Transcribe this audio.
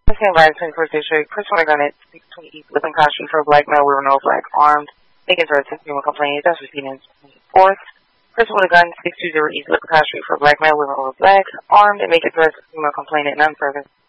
Missing by 24th District. Person with a gun at 620 East Lippincott Street for a black male wearing no flag, armed. Making threats to human complaint. That's repeating 4th. Person with a gun 620 East Lippincott Street for a black male wearing over black, armed and making threats to human complaint. None further.